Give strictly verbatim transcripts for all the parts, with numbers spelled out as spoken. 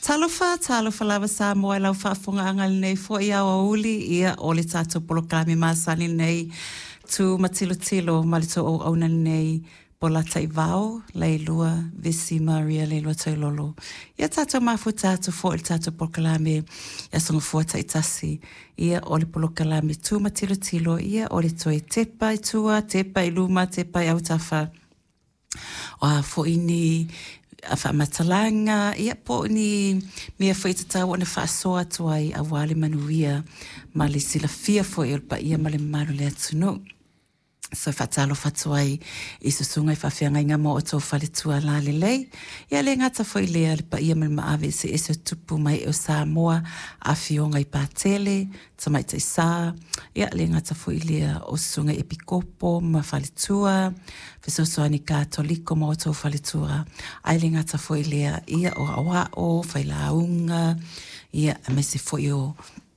Talofa, talofa lava sa moa lau whaafonga angal nei fo ia o uli ia o le tātou polokami māsani nei tu matilo tilo malito o auna nei pola tai vao, leilua, visi Maria, leilua tai lolo. Ia tātou mafu tātou fo il tātou polokami ia songa fua tai tasi ia o le polokami tu matilo tilo ia o le toi tepa i tua, tepa i luma, tepa i autafa. O a fo ini a wha matalanga, ia po ni mea whaitatau ana wha soa tuai a wale manuia ma le sila fia fo i olpa ia ma le manu le atunu. So whatalo whatuai I susunga I whawhianga inga mo o tō whale tua la le lei. Ia le ngata fo I lea le pa ia ma le maawe se eso tupu mai o Samoa a fionga I pātele, tamai tai sā. Ia le ngata fo I lea o susunga epikopo ma whale tua. Fesosoani kātoliko mo o tō whale tua. Ai le ngata fo I lea ia o awa o whailaunga. Ia a me se fo I o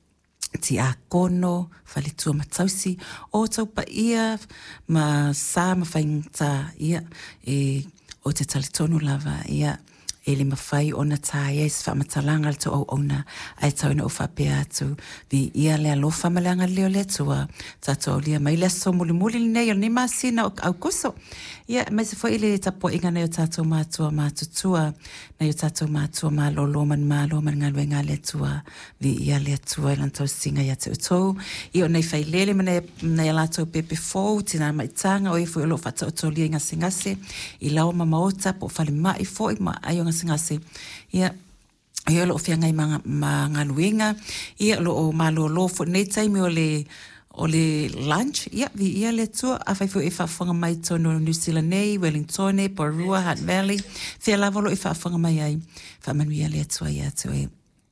ti a kono, whale tua matausi, o tau pa ia, ma sā ma whaingta, ia, e, o te talitonu lava, ia, e le mawhai ona tā, ia, is whamatalanga le tō au ona, ai tauna o whapea atu, vi ia lea lo whamalanga leo lea tua, tātou lia mai lea so muli muli nei, o ni māsina o au koso, ia, mai se fo ile tapo inga nei o tātou mātua mātutua, nei o tātou mātua mā lolo man mā lo man ngalwe ngā lea tua, vi ia lea tua ilan tau singa ia te utou, i o nei whai lele ma nei alatou pepe fōu, tina mai tanga, o i fo ilo whata o tō lia ngase ngase, i lau ma maota, po whale mai fo i ma ai o ngase ngase, ia, ia lo o whiangai ma, ma ngaluenga, ia lo o mā lo lo fo nei taimi o le, o le lunch, ia, vi ia le tua, a whai fo e whawhanga mai tono New Zealand nei, Wellington, Porua, Hutt Valley, whia lavolo e whawhanga mai ai, whamanu ia le tua ia tu e.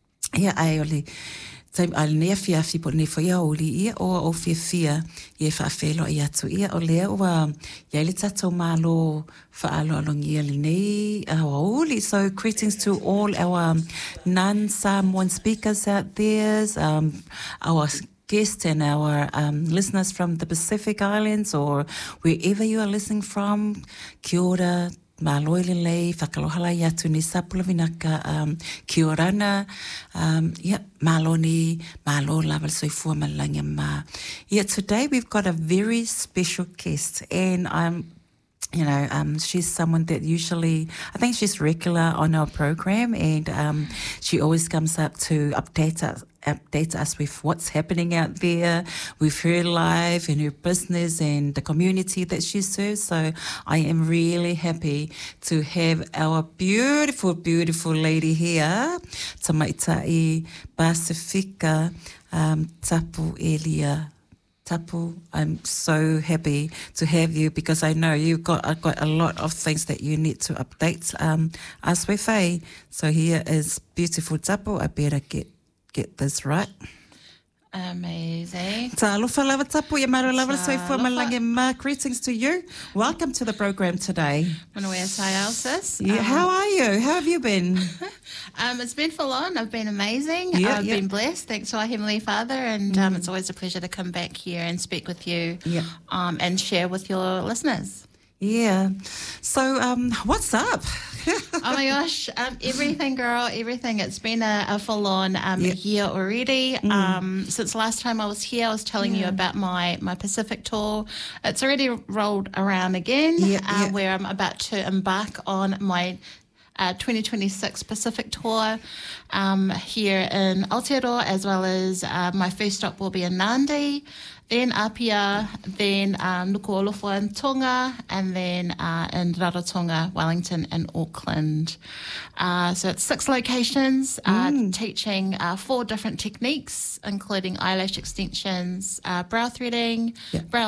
Ia ai o le, taim al nea fia fi po ne fo ia oli, ia o o fia fia, ia whawhelo ia tu, ia o lea ua, ia le tatou malo whaalo along ia le nei, a oli, so greetings to all our non-Samoan speakers out there, um, our guests and our um, listeners from the Pacific Islands or wherever you are listening from. Kia ora, māloi le lei, whakalohala i atu ni sapula vinaka, um, kia orana, um, yeah, māloni, mālo lava le soifua malanga ma. Yeah, today we've got a very special guest and I'm You know, um, she's someone that usually, I think she's regular on our program and um, she always comes up to update us, update us with what's happening out there with her life and her business and the community that she serves. So I am really happy to have our beautiful, beautiful lady here, Tamaitai Pasifika um, Tapu Elia. Tapu, I'm so happy to have you because I know you've got, uh, got a lot of things that you need to update um, us with. Eh? So here is beautiful Tapu. I better get get this right. Amazing. Talofa lava Tapu, ya maro lava soifua malange ma. Greetings to you. Welcome to the program today. Manoia tai sis. Yeah, um, how are you? How have you been? um, it's been full on. I've been amazing. Yeah, I've yeah. been blessed. Thanks to our Heavenly Father. And mm. um, it's always a pleasure to come back here and speak with you yeah. um, and share with your listeners. Yeah. So um, what's up? Oh my gosh, um, everything, girl, everything. It's been a, a full-on um, yep. year already. Mm. Um, since last time I was here, I was telling yeah. you about my, my Pacific tour. It's already rolled around again, yep, uh, yep. where I'm about to embark on my uh, twenty twenty-six Pacific tour um, here in Aotearoa, as well as uh, my first stop will be in Nandi, then Apia, then um, Nuku'olofa in Tonga, and then uh, in Rarotonga, Wellington, and Auckland. Uh, so it's six locations, uh, mm. teaching uh, four different techniques, including eyelash extensions, uh, brow threading, yeah. brow